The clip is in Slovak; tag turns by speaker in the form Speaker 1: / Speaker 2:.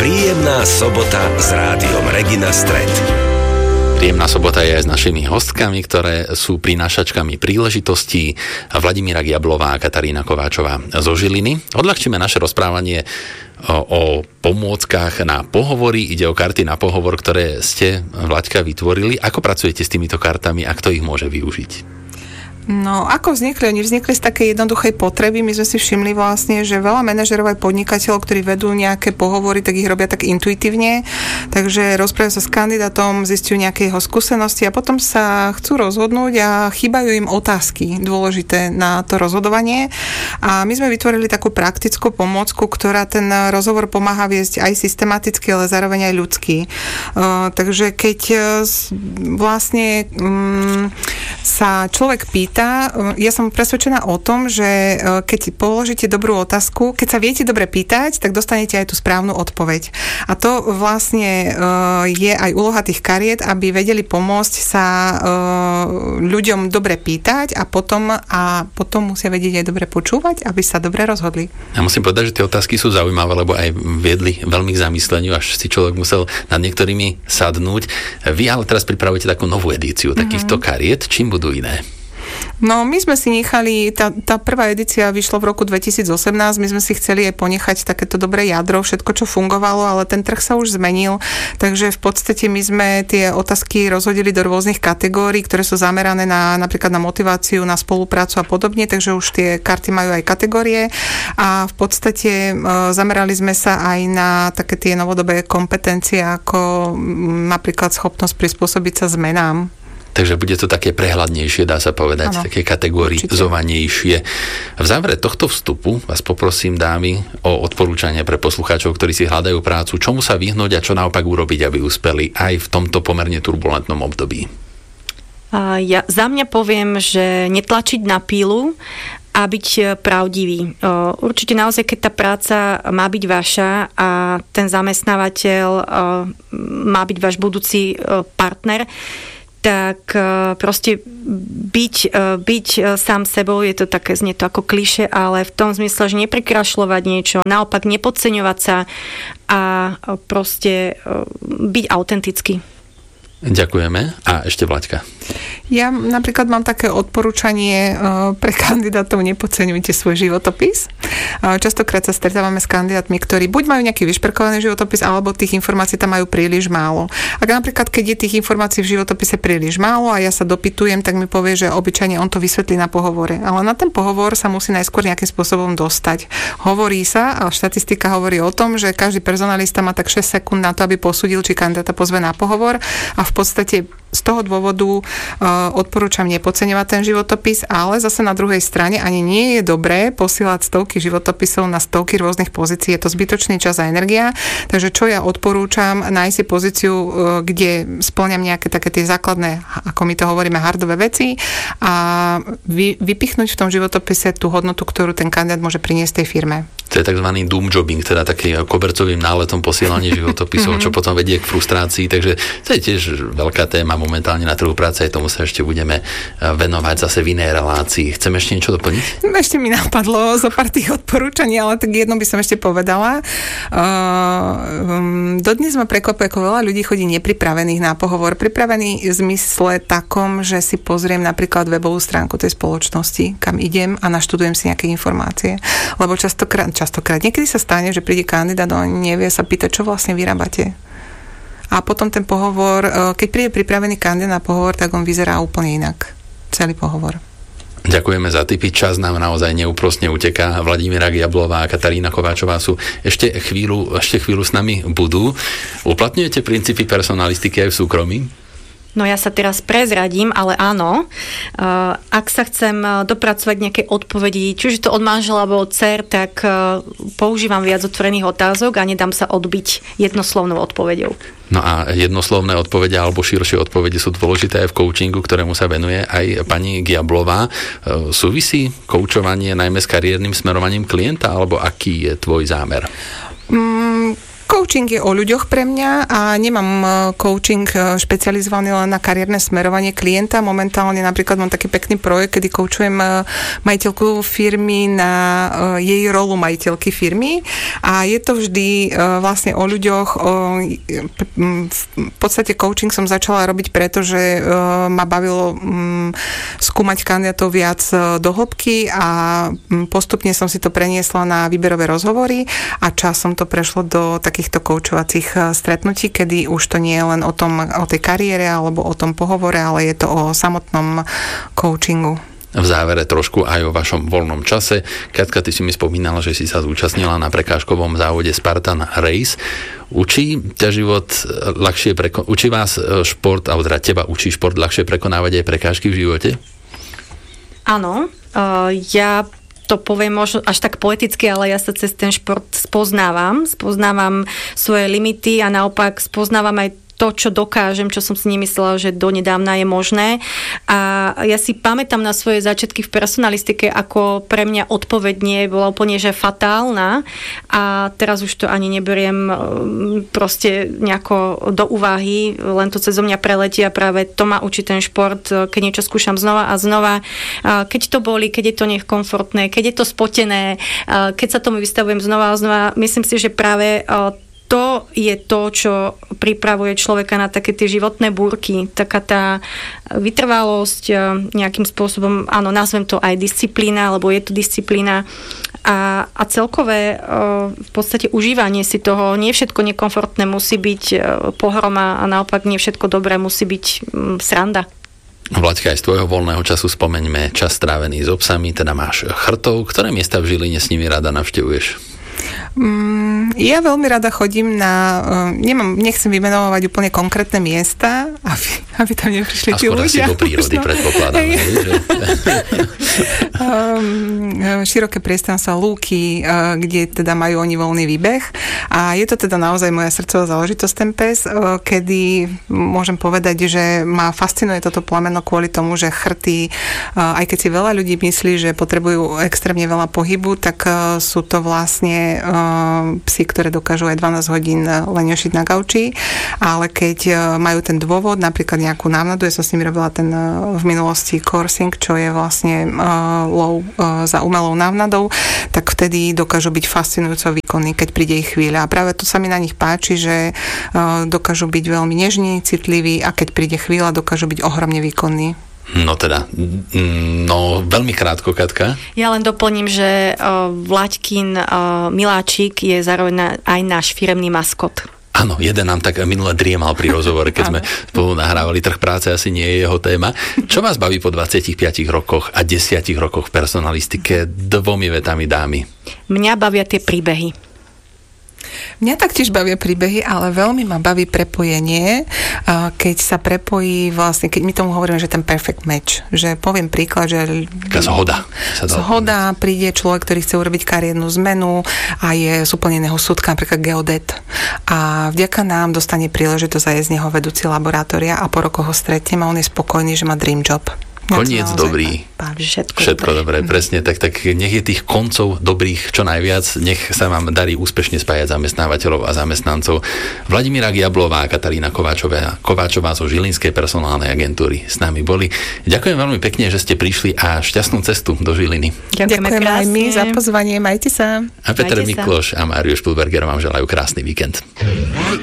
Speaker 1: Príjemná sobota s rádiom Regina Stret.
Speaker 2: Príjemná sobota je aj s našimi hostkami, ktoré sú prinášačkami príležitostí. Vladimíra Giablová a Katarína Kováčová zo Žiliny. Odľahčíme naše rozprávanie o pomôckach na pohovory. Ide o karty na pohovor, ktoré ste, Vlaďka, vytvorili. Ako pracujete s týmito kartami a kto ich môže využiť?
Speaker 3: No, ako vznikli? Oni vznikli z takej jednoduchej potreby. My sme si všimli vlastne, že veľa manažerov aj podnikateľov, ktorí vedú nejaké pohovory, tak ich robia tak intuitívne. Takže rozprávajú sa s kandidátom, zistujú nejaké jeho skúsenosti a potom sa chcú rozhodnúť a chýbajú im otázky dôležité na to rozhodovanie. A my sme vytvorili takú praktickú pomôcku, ktorá ten rozhovor pomáha viesť aj systematicky, ale zároveň aj ľudský. Takže keď vlastne sa človek pýta, ja som presvedčená o tom, že keď položíte dobrú otázku, keď sa viete dobre pýtať, tak dostanete aj tú správnu odpoveď. A to vlastne je aj úloha tých kariet, aby vedeli pomôcť sa ľuďom dobre pýtať a potom musia vedieť aj dobre počúvať, aby sa dobre rozhodli.
Speaker 2: Ja musím povedať, že tie otázky sú zaujímavé, lebo aj viedli veľmi k zamysleniu, až si človek musel nad niektorými sadnúť. Vy ale teraz pripravujete takú novú edíciu takýchto kariet. Čím budú iné?
Speaker 3: No, my sme si nechali, tá prvá edícia vyšla v roku 2018, my sme si chceli aj ponechať takéto dobré jadro, všetko, čo fungovalo, ale ten trh sa už zmenil, takže v podstate my sme tie otázky rozhodili do rôznych kategórií, ktoré sú zamerané napríklad na motiváciu, na spoluprácu a podobne, takže už tie karty majú aj kategórie a v podstate zamerali sme sa aj na také tie novodobé kompetencie, ako napríklad schopnosť prispôsobiť sa zmenám.
Speaker 2: Takže bude to také prehľadnejšie, dá sa povedať, také kategorizovanejšie. V závere tohto vstupu vás poprosím, dámy, o odporúčania pre poslucháčov, ktorí si hľadajú prácu, čomu sa vyhnúť a čo naopak urobiť, aby uspeli aj v tomto pomerne turbulentnom období.
Speaker 4: Ja za mňa poviem, že netlačiť na pílu a byť pravdivý. Určite naozaj, keď tá práca má byť vaša a ten zamestnávateľ má byť váš budúci partner, tak proste byť sám sebou, je to také, znie to ako klišé, ale v tom zmysle, že neprekrašľovať niečo, naopak nepodceňovať sa a proste byť autentický.
Speaker 2: Ďakujeme. A ešte Vlaďka.
Speaker 3: Ja napríklad mám také odporúčanie pre kandidátov, nepodceňujte svoj životopis. Častokrát sa stretávame s kandidátmi, ktorí buď majú nejaký vyšperkovaný životopis, alebo tých informácií tam majú príliš málo. Ak napríklad, keď je tých informácií v životopise príliš málo a ja sa dopytujem, tak mi povie, že obyčajne on to vysvetlí na pohovore. Ale na ten pohovor sa musí najskôr nejakým spôsobom dostať. Hovorí sa, a štatistika hovorí o tom, že každý personalista má tak 6 sekúnd na to, aby posúdil, či kandidáta pozve na pohovor a v podstate z toho dôvodu odporúčam nepodceňovať ten životopis, ale zase na druhej strane ani nie je dobré posielať stovky životopisov na stovky rôznych pozícií. Je to zbytočný čas a energia. Takže čo ja odporúčam, nájsť si pozíciu, kde spĺňam nejaké také tie základné, ako my to hovoríme, hardové veci a vypichnúť v tom životopise tú hodnotu, ktorú ten kandidát môže priniesť tej firme.
Speaker 2: To je tzv. Doom jobbing, teda taký kobercovým náletom posielanie životopisov, čo potom vedie k frustrácii, takže to je tiež veľká téma momentálne na trhu práce, aj tomu sa ešte budeme venovať zase v inej relácii. Chcem ešte niečo doplniť?
Speaker 3: Ešte mi napadlo zo pár tých odporúčaní, ale tak jedno by som ešte povedala. Dodnes ma prekvapuje, ako veľa ľudí chodí nepripravených na pohovor. Pripravený v zmysle takom, že si pozriem napríklad webovú stránku tej spoločnosti, kam idem a naštudujem si nejaké informácie. Lebo častokrát, niekedy sa stane, že príde kandidát, on nevie sa pýtať, čo vlastne vyrábate. A potom ten pohovor, keď príde pripravený kandidát na pohovor, tak on vyzerá úplne inak. Celý pohovor.
Speaker 2: Ďakujeme za tipy. Čas nám naozaj neúprosne uteká. Vladimíra Giablová a Katarína Kováčová sú ešte chvíľu s nami budú. Uplatňujete princípy personalistiky aj v súkromí?
Speaker 4: No ja sa teraz prezradím, ale áno. Ak sa chcem dopracovať nejaké odpovedi, či už je to od manžela alebo od dcer, tak používam viac otvorených otázok a nedám sa odbiť jednoslovnou odpoveďou.
Speaker 2: No a jednoslovné odpovede alebo širšie odpovede sú dôležité aj v coachingu, ktorému sa venuje aj pani Giablová. Súvisí koučovanie najmä s kariérnym smerovaním klienta, alebo aký je tvoj zámer?
Speaker 3: Coaching je o ľuďoch pre mňa a nemám coaching špecializovaný len na kariérne smerovanie klienta. Momentálne napríklad mám taký pekný projekt, kedy coachujem majiteľku firmy na jej rolu majiteľky firmy a je to vždy vlastne o ľuďoch. V podstate coaching som začala robiť preto, že ma bavilo skúmať kandidátov viac do hĺbky a postupne som si to preniesla na výberové rozhovory a časom to prešlo do takýchto koučovacích stretnutí, kedy už to nie je len o tej kariére alebo o tom pohovore, ale je to o samotnom coachingu.
Speaker 2: V závere trošku aj o vašom voľnom čase. Katka, ty si mi spomínala, že si sa zúčastnila na prekážkovom závode Spartan Race. Učí ťa život ľahšie učí vás šport, alebo teda teba učí šport ľahšie prekonávať aj prekážky v živote?
Speaker 4: Áno, ja to poviem možno až tak poeticky, ale ja sa cez ten šport spoznávam svoje limity a naopak spoznávam aj to, čo dokážem, čo som si nemyslela, že donedávna je možné. A ja si pamätám na svoje začiatky v personalistike, ako pre mňa odpovedne bola úplne, že fatálna a teraz už to ani neberiem proste nejako do úvahy, len to cez mňa preletí a práve to ma učí ten šport, keď niečo skúšam znova a znova, keď to bolí, keď je to nekomfortné, keď je to spotené, keď sa tomu vystavujem znova a znova, myslím si, že práve to je to, čo pripravuje človeka na také tie životné búrky. Taká tá vytrvalosť nejakým spôsobom, áno, nazvem to aj disciplína, lebo je to disciplína a celkové v podstate užívanie si toho. Nie všetko nekomfortné musí byť pohroma a naopak nie všetko dobré musí byť sranda.
Speaker 2: Vlaďka, aj z tvojho voľného času spomeňme čas strávený s obsami, teda máš chrtov. Ktoré miesta v Žiline s nimi rada navštevuješ?
Speaker 3: Ja veľmi rada chodím nechcem vymenovať úplne konkrétne miesta, aby tam neprišli tí ľudia.
Speaker 2: A skôr asi do prírody, predpokladám.
Speaker 3: Široké priestranstva, lúky, kde teda majú oni voľný výbeh. A je to teda naozaj moja srdcová záležitosť ten pes, kedy môžem povedať, že ma fascinuje toto plameno kvôli tomu, že chrty, aj keď si veľa ľudí myslí, že potrebujú extrémne veľa pohybu, tak sú to vlastne psi, ktoré dokážu aj 12 hodín leňošiť na gauči, ale keď majú ten dôvod, napríklad nejakú návnadu, ja som s nimi robila ten v minulosti coursing, čo je vlastne lov za umelou návnadou, tak vtedy dokážu byť fascinujúco výkonní, keď príde ich chvíľa. A práve to sa mi na nich páči, že dokážu byť veľmi nežní, citliví a keď príde chvíľa, dokážu byť ohromne výkonní.
Speaker 2: No teda, veľmi krátko, Katka.
Speaker 4: Ja len doplním, že Vlaďkin Miláčik je zároveň aj náš firemný maskot.
Speaker 2: Áno, jeden nám tak minule driemal pri rozhovore, keď sme spolu nahrávali. Trh práce asi nie je jeho téma. Čo vás baví po 25 rokoch a 10 rokoch v personalistike? 2 vetami, dámy.
Speaker 4: Mňa bavia tie príbehy.
Speaker 3: Mňa taktiež bavia príbehy, ale veľmi ma baví prepojenie, keď sa prepojí vlastne, keď my tomu hovoríme, že ten perfect match. Že poviem príklad, že zhoda, príde človek, ktorý chce urobiť kariérnu zmenu a je z úplne iného súdka, napríklad geodet. A vďaka nám dostane príležitosť a je z neho vedúci laboratória a po rokoch ho stretnem a on je spokojný, že má dream job.
Speaker 2: Koniec dobrý. Všetko dobré, presne. Tak nech je tých koncov dobrých čo najviac. Nech sa vám darí úspešne spájať zamestnávateľov a zamestnancov. Vladimíra Jablová a Katarína Kováčová zo Žilinskej personálnej agentúry s nami boli. Ďakujem veľmi pekne, že ste prišli a šťastnú cestu do Žiliny.
Speaker 3: Ďakujem aj my za pozvanie. Majte sa.
Speaker 2: A Peter Mikloš a Mário Špilberger vám želajú krásny víkend.